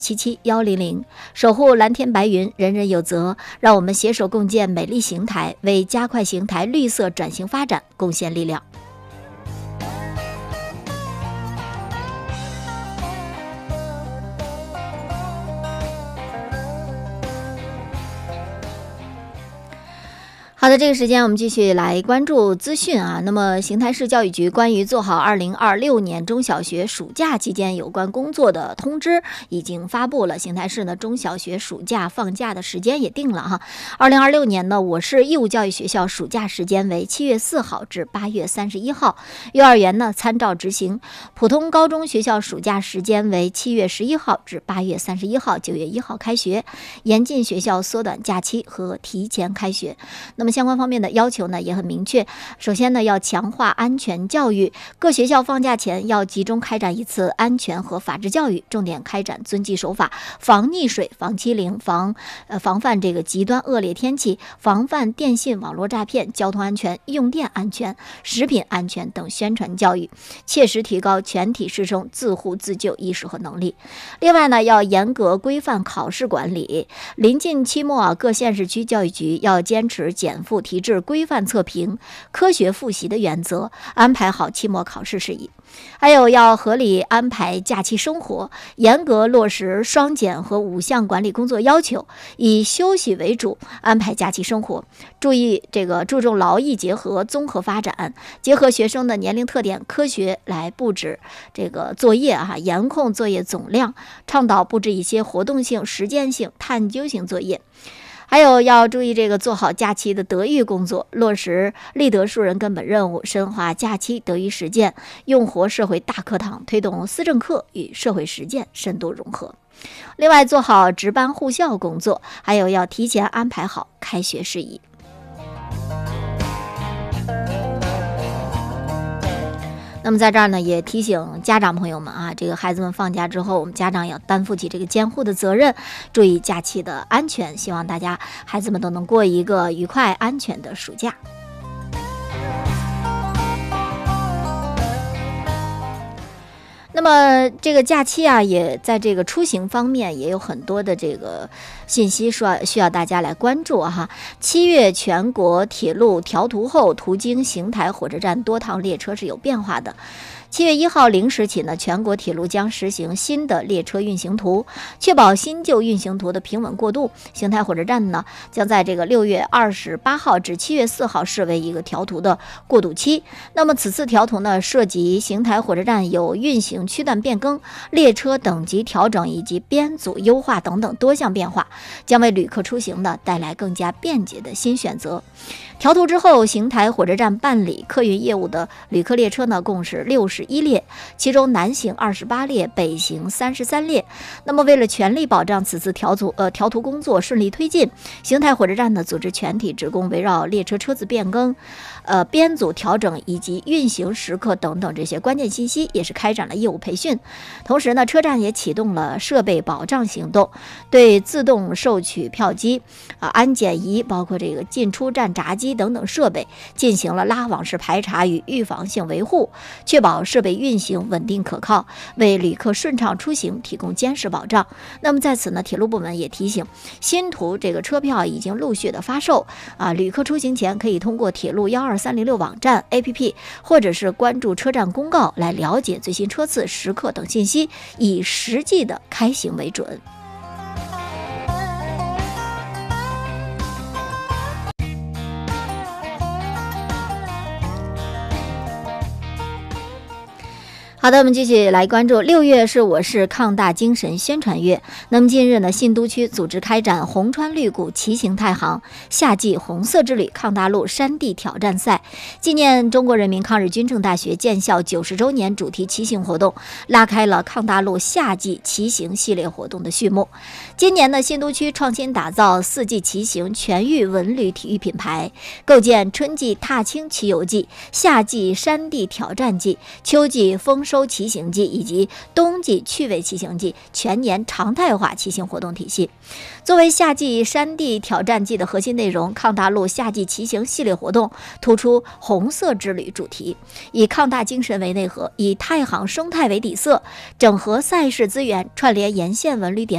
77100，守护蓝天白云，人人有责。让我们携手共建美丽邢台，为加快邢台绿色转型发展贡献力量。好的，这个时间我们继续来关注资讯啊。那么邢台市教育局关于做好2026年中小学暑假期间有关工作的通知已经发布了。邢台市呢中小学暑假放假的时间也定了哈。2026年呢我市义务教育学校暑假时间为7月4号至8月31号，幼儿园呢参照执行。普通高中学校暑假时间为7月11号至8月31号，9月1号开学，严禁学校缩短假期和提前开学。那么相关方面的要求呢也很明确，首先呢要强化安全教育，各学校放假前要集中开展一次安全和法治教育，重点开展遵纪守法、防溺水、防欺凌、防范这个极端恶劣天气、防范电信网络诈骗、交通安全、用电安全、食品安全等宣传教育，切实提高全体师生自护自救意识和能力。另外呢要严格规范考试管理，临近期末各县市区教育局要坚持减负提质、规范测评、科学复习的原则，安排好期末考试事宜。还有要合理安排假期生活，严格落实双减和5项管理工作要求，以休息为主安排假期生活，注重劳逸结合、综合发展，结合学生的年龄特点，科学来布置这个作业严控作业总量，倡导布置一些活动性、实践性、探究性作业。还有要注意做好假期的德育工作，落实立德树人根本任务，深化假期德育实践，用活社会大课堂，推动思政课与社会实践深度融合。另外做好值班护校工作，还有要提前安排好开学事宜。那么在这儿呢，也提醒家长朋友们这个孩子们放假之后，我们家长要担负起这个监护的责任，注意假期的安全，希望大家孩子们都能过一个愉快安全的暑假。那么这个假期也在这个出行方面也有很多的这个信息需要大家来关注7月全国铁路调图后，途经邢台火车站多趟列车是有变化的。7月1号0时起呢，全国铁路将实行新的列车运行图，确保新旧运行图的平稳过渡。邢台火车站呢，将在这个6月28号至7月4号视为一个调图的过渡期。那么此次调图呢，涉及邢台火车站有运行区段变更、列车等级调整以及编组优化等等多项变化，将为旅客出行呢带来更加便捷的新选择。调图之后，邢台火车站办理客运业务的旅客列车呢，共是61列，其中南行28列，北行33列。那么为了全力保障此次调图工作顺利推进，邢台火车站呢组织全体职工围绕列车车子变更、编组调整以及运行时刻等等这些关键信息，也是开展了业务培训。同时呢，车站也启动了设备保障行动，对自动售取票机、安检仪，包括这个进出站闸机等等设备进行了拉网式排查与预防性维护，确保设备运行稳定可靠，为旅客顺畅出行提供坚实保障。那么在此呢，铁路部门也提醒，新图这个车票已经陆续的发售旅客出行前可以通过铁路12306网站 APP 或者是关注车站公告来了解最新车次、时刻等信息，以实际的开行为准。好的，我们继续来关注6月是我市抗大精神宣传月。那么近日呢，信都区组织开展红川绿谷骑行太行夏季红色之旅抗大路山地挑战赛，纪念中国人民抗日军政大学建校90周年主题骑行活动，拉开了抗大路夏季骑行系列活动的序幕。今年呢，信都区创新打造4季骑行全域文旅体育品牌，构建春季踏青骑游季、夏季山地挑战季、秋季丰收骑行季以及冬季趣味骑行季全年常态化骑行活动体系。作为夏季山地挑战季的核心内容，抗大路夏季骑行系列活动突出红色之旅主题，以抗大精神为内核，以太行生态为底色，整合赛事资源，串联沿线文旅点